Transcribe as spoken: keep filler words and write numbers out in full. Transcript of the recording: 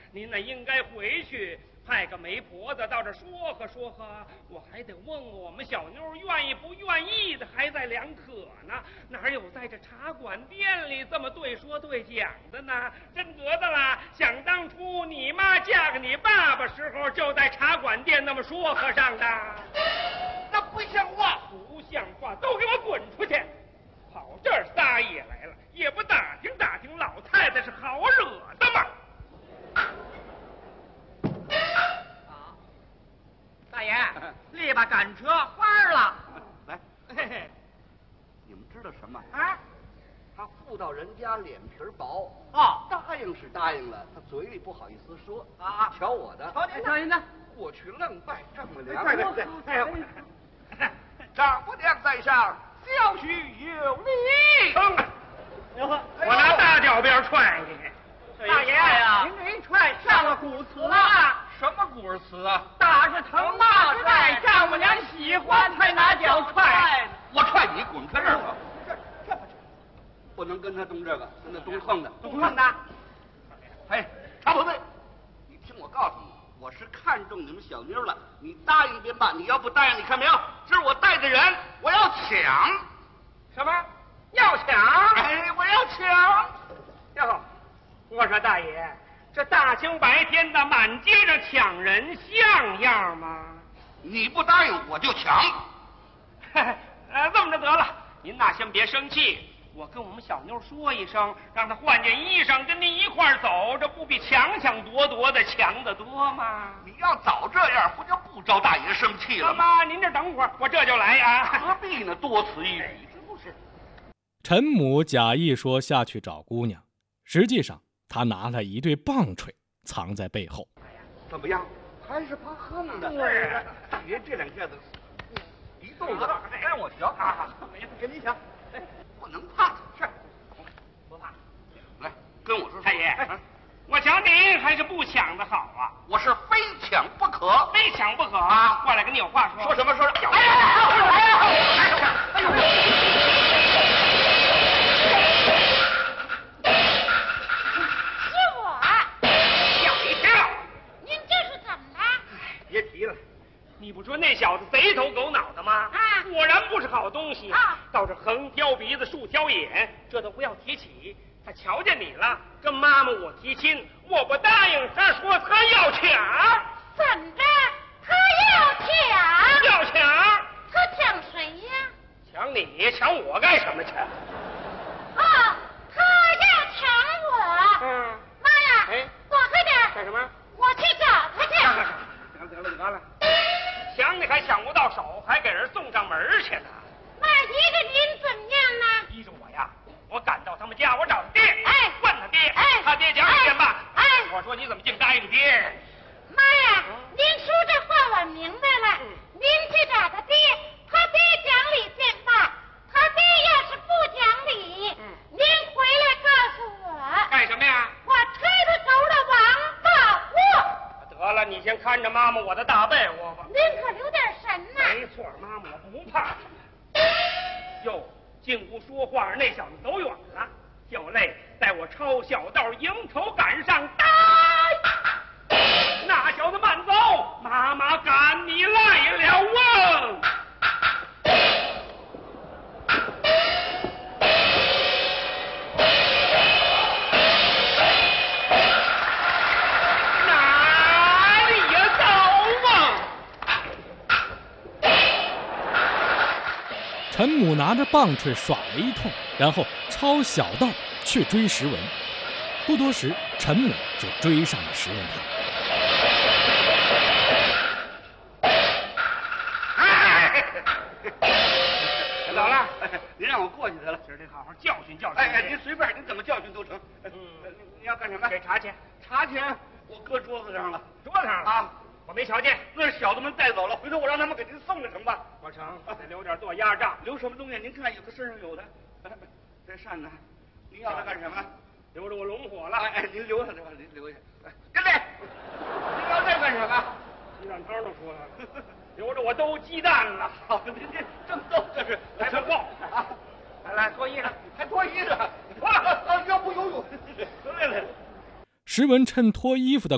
您呢应该回去派个媒婆子到这说和说和，我还得问问我们小妞愿意不愿意的，还在两可呢。哪有在这茶馆店里这么对说对讲的呢？真格的啦！想当初你妈嫁给你爸爸时候，就在茶馆店那么说和上的。 那不像话！ 不像话！都给我滚出去！跑这儿撒野来了，也不打听打听老太太是好惹的吗？ 大爷，立吧赶车花了。 来， 嘿嘿， 你们知道什么？ 啊， 他妇道人家脸皮薄， 哦， 答应是答应了，他嘴里不好意思说啊。 瞧我的， 瞧您，瞧您的， 过去愣拜丈母娘。 对对对， 哎呦，丈母娘在上，小婿有礼。 撑啊！我拿大脚鞭踹你！ 大爷呀，您这一踹上了古词了。 什么古词啊？ 打是疼，骂是爱，丈母娘喜欢才拿脚踹。 我踹你，滚开这儿吧！这这不不能跟他动这个，跟他动横的， 动横的。 哎，查不对，你听我告诉你，我是看中你们小妞了，你答应便罢，你要不答应，你看没有？这是我带的人，我要抢。 什么？要抢？ 哎，我要抢！ 哟，我说大爷。这大清白天的，满街上抢人，像样吗？ 你不答应，我就抢。 呃，这么着得了，您呐先别生气，我跟我们小妞说一声，让她换件衣裳，跟您一块儿走，这不比抢抢夺夺的强得多吗？ 你要早这样，不就不招大爷生气了吗？您这等会儿，我这就来啊！ 何必呢？多此一举，是不是？ 陈母假意说下去找姑娘，实际上他拿了一对棒槌藏在背后。 怎么样？还是怕横的。 对， 别这两下子一动子让我瞧。好好，没事，跟你抢。哎，不能怕。是， 不怕。 来，跟我说。 太爷，我瞧您还是不抢的好啊。 我是非抢不可， 非抢不可啊！过来跟你有话说。 说什么？说什么？ 哎呀！哎呀！哎呦！别提了，你不说那小子贼头狗脑的吗？ 啊， 果然不是好东西啊！ 倒是横挑鼻子竖挑眼，这都不要提起。他瞧见你了，跟妈妈我提亲，我不答应，他说他要抢。 怎着？他要抢？ 要抢？ 他抢谁呀？ 抢你？抢我干什么去？ 啊，他要抢我。 嗯。 妈呀！ 哎， 躲开点！ 干什么？ 我去找他去。 得了得了得了，抢你还抢不到手，还给人送上门去呢。 那依着您怎么样呢？ 依着我呀，我赶到他们家，我找他爹， 哎， 问他爹， 哎， 他爹讲一遍吧， 哎， 我说你怎么净答应爹？ 妈呀，您说这话我明白了，您去找他爹，他爹讲理便罢，他爹要是不讲理，您回来告诉我。 干什么呀？ 我推他头的王八窝。 得了，你先看着妈妈我的大被窝吧。 您可留点神呐！ 没错，妈妈我不怕。哟，进屋说话那小子走远了，就累在我抄小道迎头赶上，呆！那小子慢走，妈妈赶你来了啊！ 陈母拿着棒槌耍了一通，然后抄小道去追石文。不多时，陈母就追上了石文堂。 走了， 您让我过去得了， 今儿得好好教训教训。 哎哎，您随便，您怎么教训都成。嗯，你要干什么？ 给茶钱。 茶钱我搁桌子上了， 桌子上了啊。我没瞧见， 那是小子们带走了，回头我让他们给您送了成吧？ 我成，得留点做压账。 留什么东西？您看，有的身上有的。这扇呢？您要它干什么？ 留着我龙火了。 哎哎，您留下这吧，您留下。哎，跟这，您要这干什么？ 鸡蛋汤都出来了，留着我兜鸡蛋了。 好，您这正逗，这是来脱帽啊！来来脱衣裳， 还脱衣裳，脱了啊！要不游泳？来来。 石文趁脱衣服的